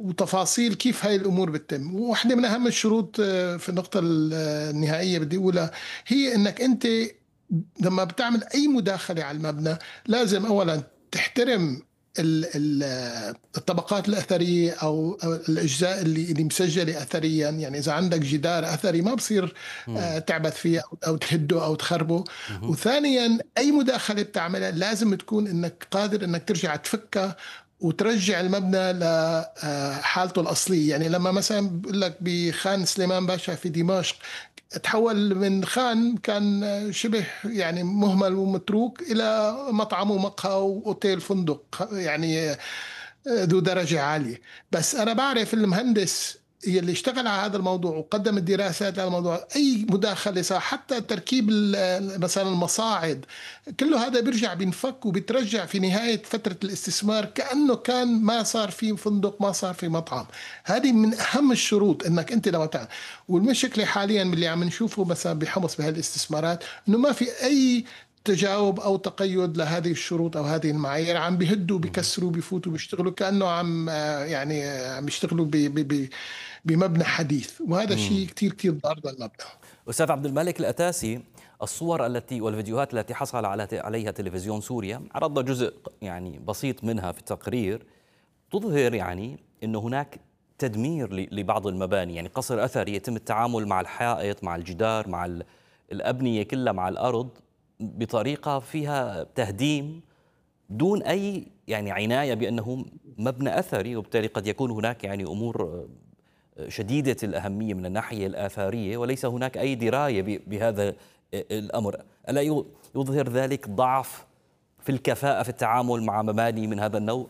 وتفاصيل كيف هاي الأمور بتتم. وواحدة من أهم الشروط في النقطة النهائية بدي أقولها هي أنك أنت لما بتعمل أي مداخلة على المبنى لازم أولا تحترم الطبقات الأثرية أو الأجزاء اللي مسجلة أثريا. يعني إذا عندك جدار أثري ما بصير تعبث فيه أو تهده أو تخربه. وثانيا أي مداخلة بتعملها لازم تكون إنك قادر إنك ترجع تفكها وترجع المبنى لحالته الأصلية. يعني لما مثلا بقول لك بخان سليمان باشا في دمشق تحول من خان كان شبه يعني مهمل ومتروك إلى مطعم ومقهى وأوتيل فندق يعني ذو درجة عالية. بس أنا بعرف المهندس اللي اشتغل على هذا الموضوع وقدم الدراسات على الموضوع أي مداخلة صار حتى تركيب مثلا المصاعد كله هذا بيرجع بينفك وبترجع في نهاية فترة الاستثمار كأنه كان ما صار في فندق ما صار في مطعم. هذه من أهم الشروط أنك أنت لما تعمل. والمشكلة حاليا اللي عم نشوفه مثلا بحمص بهذه الاستثمارات أنه ما في أي تجاوب أو تقيد لهذه الشروط أو هذه المعايير. عم بيهدوا بيكسروا بيفوتوا بيشتغلوا كأنه عم يعني عم يشتغلوا بمبنى حديث. وهذا الشيء كتير كتير ضار للمبنى. أستاذ عبد الملك الأتاسي، الصور التي والفيديوهات التي حصل عليها تلفزيون سوريا، عرضنا جزء يعني بسيط منها في التقرير، تظهر يعني أن هناك تدمير لبعض المباني، يعني قصر أثري يتم التعامل مع الحائط مع الجدار مع الأبنية كلها مع الأرض بطريقة فيها تهديم دون أي يعني عناية بأنه مبنى أثري، وبالتالي قد يكون هناك يعني أمور شديدة الأهمية من الناحية الآثارية وليس هناك أي دراية بهذا الأمر. ألا يظهر ذلك ضعف في الكفاءة في التعامل مع مباني من هذا النوع؟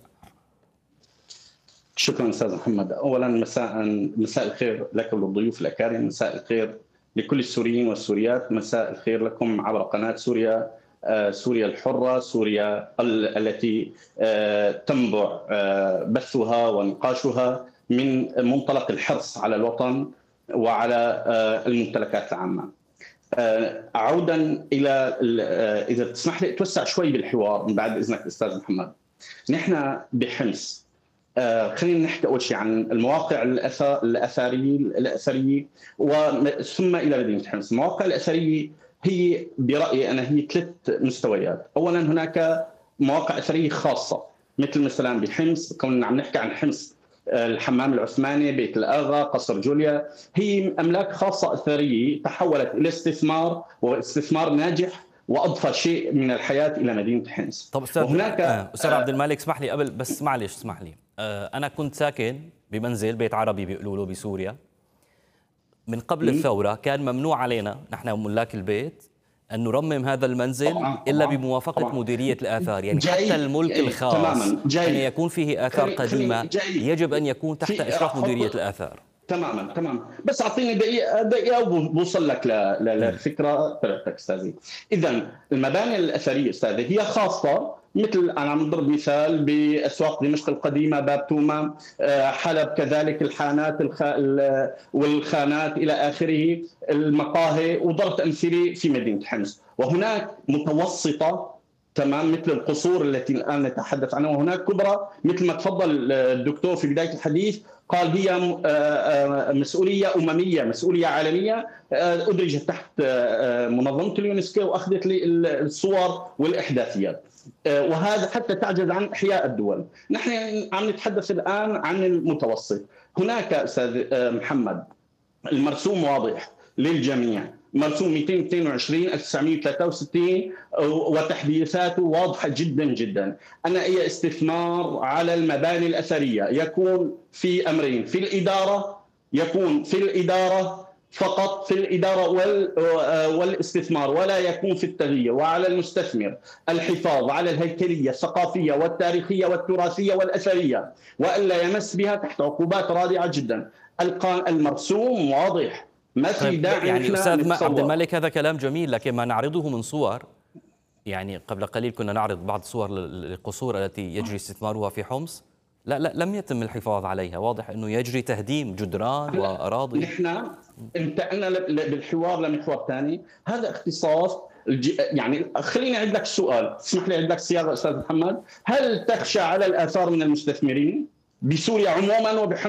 شكرا أستاذ محمد. أولا مساء الخير لك وللضيوف الأكارم، مساء الخير لكل السوريين والسوريات، مساء الخير لكم عبر قناة سوريا سوريا الحرة، سوريا التي تنبع بثها ونقاشها من منطلق الحرص على الوطن وعلى الممتلكات العامة. عودا إلى إذا تسمح لي أتوسع شوي بالحوار من بعد إذنك أستاذ محمد. نحن بحمص خلينا نحكي أول شيء عن المواقع الأثرية ثم إلى مدينة حمص. المواقع الأثرية هي برأيي أنا هي 3 مستويات. أولا هناك مواقع أثرية خاصة مثل مثلا بحمص، كنا عم نحكي عن حمص الحمام العثماني، بيت الآغا، قصر جوليا، هي أملاك خاصة أثرية تحولت إلى استثمار واستثمار ناجح وأضفى شيء من الحياة إلى مدينة حمص. طب أستاذ عبد الملك اسمح لي قبل بس معلش اسمح لي، أنا كنت ساكن بمنزل بيت عربي بيقولوا له بسوريا من قبل الثورة، كان ممنوع علينا نحن ملاك البيت أن نرمم هذا المنزل إلا بموافقة مديرية الآثار. يعني حتى الملك الخاص أن يكون فيه آثار قديمة يجب أن يكون تحت إشراف مديرية الآثار. تماما. بس أعطيني دقيقة وبوصل لك للفكرة تبعتك أستاذي. إذا المباني الأثرية أستاذي هي خاصة، مثل أنا عم نضرب مثال بأسواق دمشق القديمة، باب توما، حلب، كذلك الحانات والخانات إلى آخره، المقاهي، وضربت أمثلة في مدينة حمص. وهناك متوسطة تمام مثل القصور التي الآن نتحدث عنها، وهناك كبرى مثل ما تفضل الدكتور في بداية الحديث قال هي مسؤولية أممية، مسؤولية عالمية أدرجت تحت منظمة اليونسكو وأخذت لي الصور والإحداثيات، وهذا حتى تعجز عن إحياء الدول. نحن عم نتحدث الآن عن المتوسط. هناك أستاذ محمد المرسوم واضح للجميع، مرسوم 222 1963 وتحديثاته واضحة جدا. أن أي استثمار على المباني الأثرية يكون في أمرين، في الإدارة، يكون في الإدارة فقط، في الإدارة والاستثمار، ولا يكون في التغيير. وعلى المستثمر الحفاظ على الهيكلية الثقافية والتاريخية والتراثية والأثرية وألا يمس بها تحت عقوبات رادعة جدا. المرسوم واضح، ما في داعي. يعني أستاذ عبد الملك هذا كلام جميل، لكن ما نعرضه من صور، يعني قبل قليل كنا نعرض بعض الصور للقصور التي يجري استثمارها في حمص، لا لم يتم الحفاظ عليها، واضح أنه يجري تهديم جدران وأراضي. نحن انتقلنا بالحوار لمحور ثاني، هذا اختصاص يعني خليني أعيد لك السؤال، اسمح لي أعيد لك الصياغة أستاذ محمد. هل تخشى على الآثار من المستثمرين بسوريا عموما